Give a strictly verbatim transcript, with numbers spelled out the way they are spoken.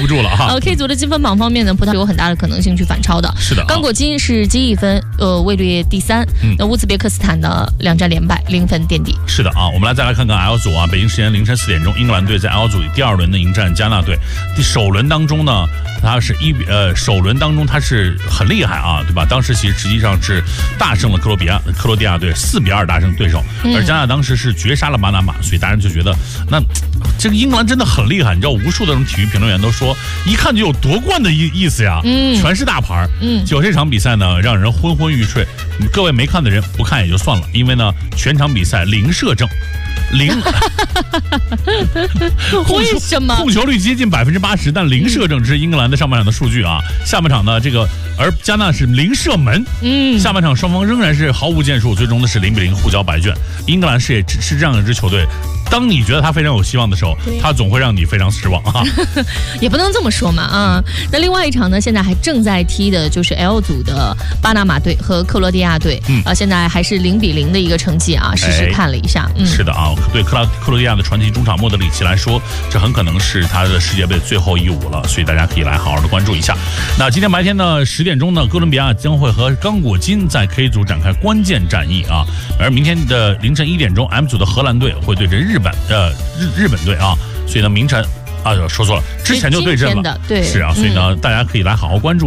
住了哈。 呃 ，K 组的积分榜方面呢，葡萄牙有很大的可能性去反超的。 是的， 刚果金是积一分，呃，位列第三。嗯、那乌兹别克斯坦呢，两战连败，零分垫底。 是的啊，我们来再来看看 L 组啊，北京时间凌晨四点钟，英格兰队在 L 组第二轮的迎战加纳队。第首轮当中呢，他是一比呃，首轮当中他是很厉害啊，对吧？当时其实实际上是大胜了克罗比亚克罗地亚队，四比二大胜对手，而加纳当时是绝杀了巴拿马，所以大家就觉得那这个英格兰真的很厉害。你知道，无数的这种体育评论员都说，一看就有夺冠的意意思呀，嗯，全是大牌，嗯，结果这场比赛呢，让人昏昏欲睡。各位没看的人不看也就算了，因为呢，全场比赛零射正。零， 为什么控球率接近百分之八十，但零射正，这是英格兰的上半场的数据啊。下半场呢，这个而加纳是零射门，嗯，下半场双方仍然是毫无建树，最终的是零比零互交白卷。英格兰是也是这样一支球队，当你觉得他非常有希望的时候，他总会让你非常失望啊。 也不能这么说嘛啊。那另外一场呢，现在还正在踢的就是 L 组的巴拿马队和克罗地亚队，嗯啊，现在还是零比零的一个成绩啊。实时看了一下，嗯， 是的啊。对克拉克罗地亚的传奇中场莫德里奇来说，这很可能是他的世界杯最后一舞了，所以大家可以来好好的关注一下。那今天白天呢，十点钟呢，哥伦比亚将会和刚果金在 K 组展开关键战役啊。而明天的凌晨一点钟 ，M 组的荷兰队会对阵日本呃日日本队啊，所以呢，明晨啊说错了，之前就对阵了， 对， 是啊，所以呢，嗯、大家可以来好好关注。